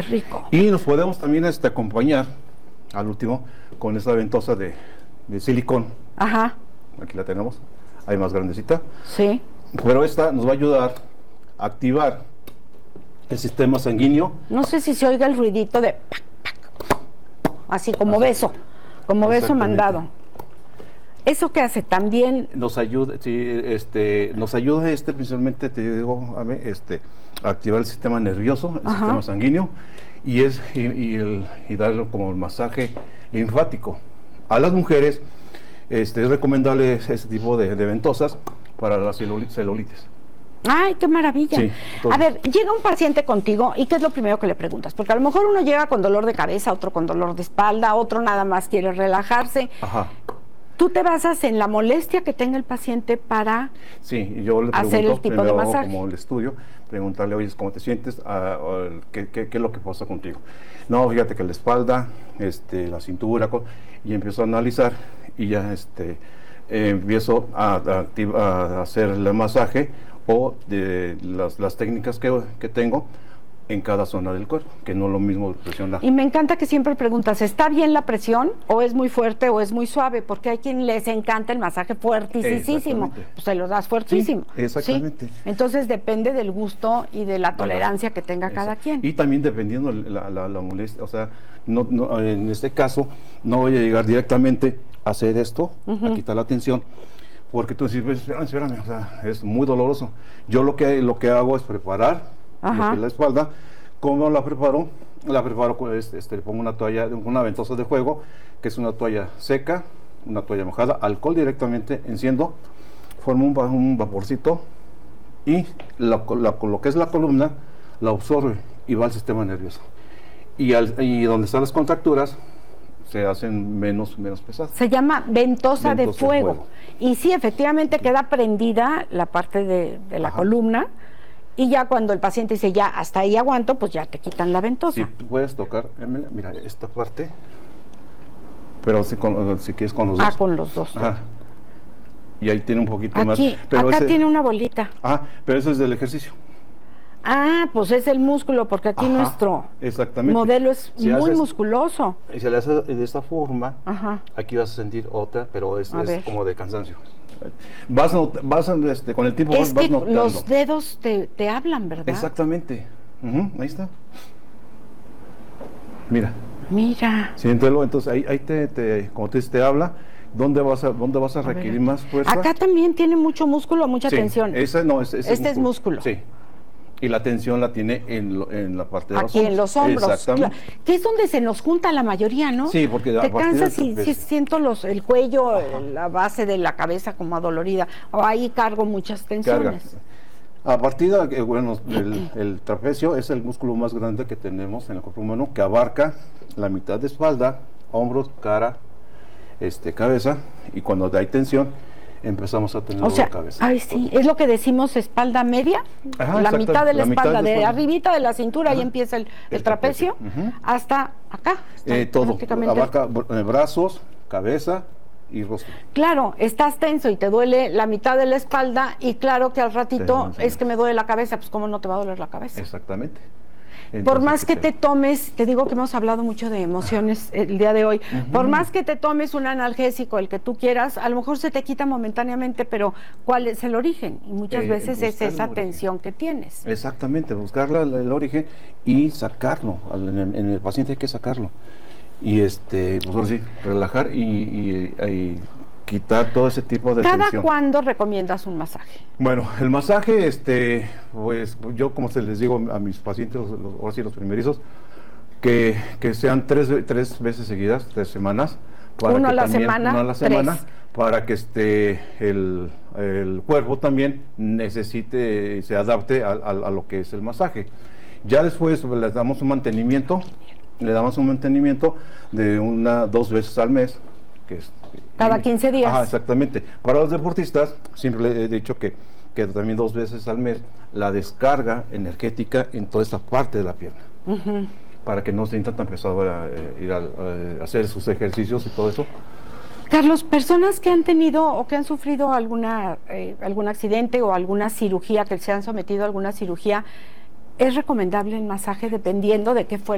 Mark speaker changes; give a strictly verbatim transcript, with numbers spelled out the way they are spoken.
Speaker 1: rico.
Speaker 2: Y nos podemos también este, acompañar, al último, con esta ventosa de, de silicón.
Speaker 1: Ajá.
Speaker 2: Aquí la tenemos, hay más grandecita.
Speaker 1: Sí.
Speaker 2: Pero esta nos va a ayudar a activar el sistema sanguíneo.
Speaker 1: No sé si se oiga el ruidito de pac, pac, así como así, beso, como beso mandado. ¿Eso qué hace? También
Speaker 2: nos ayuda, sí, este, nos ayuda este principalmente, te digo, a mí, este, a activar el sistema nervioso, el Ajá. sistema sanguíneo, y es y, y, el, y darle como el masaje linfático. A las mujeres este, es recomendable este tipo de, de ventosas para la celulitis.
Speaker 1: ¡Ay, qué maravilla! Sí, a ver, llega un paciente contigo y ¿qué es lo primero que le preguntas? Porque a lo mejor uno llega con dolor de cabeza, otro con dolor de espalda, otro nada más quiere relajarse.
Speaker 2: Ajá.
Speaker 1: ¿Tú te basas en la molestia que tenga el paciente para
Speaker 2: sí, yo le
Speaker 1: hacer el tipo de masaje?
Speaker 2: Como el estudio, preguntarle, oye, ¿cómo te sientes? Ah, ¿qué, qué, ¿Qué es lo que pasa contigo? No, fíjate que la espalda, este, la cintura, y empiezo a analizar y ya este, eh, empiezo a, a, a hacer el masaje o de las, las técnicas que, que tengo en cada zona del cuerpo, que no es lo mismo presionar.
Speaker 1: Y me encanta que siempre preguntas, ¿está bien la presión o es muy fuerte o es muy suave? Porque hay quien les encanta el masaje fuertísimo, pues se lo das fuertísimo.
Speaker 2: Sí, exactamente.
Speaker 1: ¿Sí? Entonces depende del gusto y de la tolerancia que tenga Exacto. cada quien.
Speaker 2: Y también dependiendo la, la, la molestia, o sea, no, no, en este caso no voy a llegar directamente a hacer esto, uh-huh. a quitar la tensión, porque tú dices, espérame, espérame, o sea, es muy doloroso. Yo lo que, lo que hago es preparar lo que es la espalda. ¿Cómo la preparo? La preparo con este, este, pongo una toalla, una ventosa de juego, que es una toalla seca, una toalla mojada, alcohol directamente, enciendo, formo un, un vaporcito y la, la, lo que es la columna la absorbe y va al sistema nervioso. Y, al, y donde están las contracturas se hacen menos, menos pesadas.
Speaker 1: Se llama ventosa, ventosa de, fuego. de fuego. Y sí, efectivamente queda prendida la parte de, de la Ajá. columna. Y ya cuando el paciente dice, ya, hasta ahí aguanto, pues ya te quitan la ventosa.
Speaker 2: Si sí, puedes tocar, mira, esta parte, pero si, con, si quieres con los
Speaker 1: ah,
Speaker 2: dos.
Speaker 1: Ah, con los dos.
Speaker 2: Ajá. Y ahí tiene un poquito
Speaker 1: Aquí,
Speaker 2: más.
Speaker 1: Pero acá ese, tiene una bolita.
Speaker 2: Ah, pero eso es del ejercicio.
Speaker 1: Ah, pues es el músculo, porque aquí Ajá, nuestro modelo es si muy haces, musculoso.
Speaker 2: Y si le haces de esta forma, Ajá. aquí vas a sentir otra, pero es, es como de cansancio. Vas, not, vas este, con el tiempo
Speaker 1: es
Speaker 2: vas,
Speaker 1: que
Speaker 2: vas notando.
Speaker 1: Los dedos te, te hablan, ¿verdad?
Speaker 2: Exactamente. Uh-huh, ahí está. Mira.
Speaker 1: Mira.
Speaker 2: Siéntelo, entonces ahí, ahí te, te, como te dices, te habla. ¿Dónde vas a, dónde vas a, a requerir ver. más fuerza?
Speaker 1: Acá también tiene mucho músculo, mucha
Speaker 2: sí,
Speaker 1: tensión.
Speaker 2: Ese no, ese, ese
Speaker 1: este es músculo.
Speaker 2: es músculo. Sí. Y la tensión la tiene en, lo, en la parte de
Speaker 1: Aquí
Speaker 2: los hombros.
Speaker 1: Aquí en los hombros. Exactamente. Claro, que es donde se nos junta la mayoría, ¿no?
Speaker 2: Sí, porque
Speaker 1: te cansas y si siento los, el cuello, Ajá. la base de la cabeza como adolorida. O ahí cargo muchas tensiones.
Speaker 2: Carga. A partir de, bueno, el, el trapecio es el músculo más grande que tenemos en el cuerpo humano, que abarca la mitad de espalda, hombros, cara, este, cabeza, y cuando hay tensión empezamos a tener
Speaker 1: o sea,
Speaker 2: la cabeza.
Speaker 1: Ay, sí, es lo que decimos espalda media,
Speaker 2: Ajá,
Speaker 1: la mitad de la, la espalda, de, de arribita de la cintura, Ajá. ahí empieza el, el, el trapecio, trapecio. Uh-huh. hasta acá.
Speaker 2: Eh, todo, abarca brazos, cabeza y rostro.
Speaker 1: Claro, estás tenso y te duele la mitad de la espalda y claro que al ratito sí, es que me duele la cabeza, pues ¿cómo no te va a doler la cabeza?
Speaker 2: Exactamente.
Speaker 1: Entonces, por más que te tomes, te digo que hemos hablado mucho de emociones el día de hoy, uh-huh. por más que te tomes un analgésico, el que tú quieras, a lo mejor se te quita momentáneamente, pero ¿cuál es el origen? Y muchas eh, veces es esa tensión que tienes.
Speaker 2: Exactamente, buscar la, la, el origen y sacarlo, en, en el paciente hay que sacarlo. Y este, pues ahora sí, relajar y, y, y quitar todo ese tipo de
Speaker 1: ¿Cada
Speaker 2: tensión.
Speaker 1: cuándo recomiendas un masaje?
Speaker 2: Bueno, el masaje, este, pues yo como se les digo a mis pacientes, los, los, ahora sí los primerizos, que, que sean tres, tres veces seguidas, tres semanas.
Speaker 1: Para uno, que a la también, semana,
Speaker 2: uno a la semana, tres. Para que este, el, el cuerpo también necesite, se adapte a, a, a lo que es el masaje. Ya después pues, les damos un mantenimiento, le damos un mantenimiento de una, dos veces al mes, que es
Speaker 1: cada quince días.
Speaker 2: Ajá, exactamente. Para los deportistas, siempre le he dicho que, que también dos veces al mes la descarga energética en toda esta parte de la pierna. Uh-huh. Para que no se sienta tan pesado a, a ir a, a hacer sus ejercicios y todo eso.
Speaker 1: Carlos, personas que han tenido o que han sufrido alguna eh, algún accidente o alguna cirugía, que se han sometido a alguna cirugía, ¿es recomendable el masaje dependiendo de qué fue